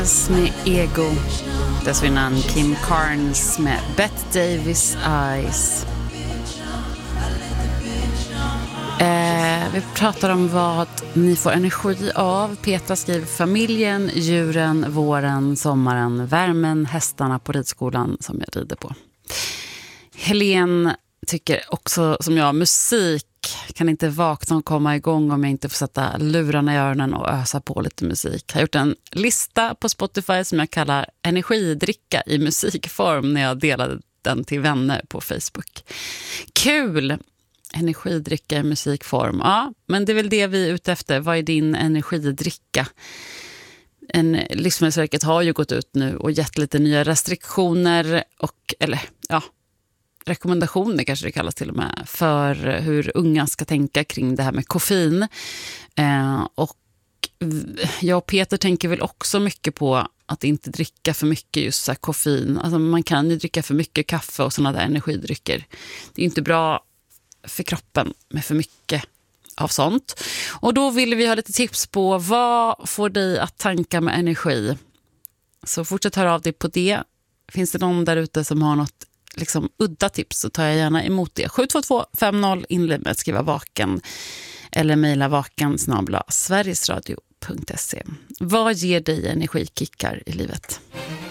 Med Ego. Dessförinnan Kim Carnes med Bette Davis Eyes. Vi pratar om vad ni får energi av. Petra skriver familjen, djuren, våren, sommaren, värmen, hästarna på ridskolan som jag rider på. Helene tycker också som jag, musik. Kan inte vakna och komma igång om jag inte får sätta lurarna i öronen och ösa på lite musik. Jag har gjort en lista på Spotify som jag kallar energidricka i musikform när jag delade den till vänner på Facebook. Kul! Energidricka i musikform. Ja, men det är väl det vi är ute efter. Vad är din energidricka? Livsmedelsverket har ju gått ut nu och gett lite nya restriktioner rekommendationer kanske det kallas till och med, för hur unga ska tänka kring det här med koffein. Och jag och Peter tänker väl också mycket på att inte dricka för mycket just så här koffein. Alltså man kan ju dricka för mycket kaffe och sådana där energidrycker. Det är inte bra för kroppen med för mycket av sånt. Och då vill vi ha lite tips på vad får dig att tanka med energi. Så fortsätt höra av dig på det. Finns det någon där ute som har något liksom udda tips så tar jag gärna emot det. 72250 inled med att skriva vaken eller mejla vaken@sverigesradio.se. Vad ger dig energikickar i livet?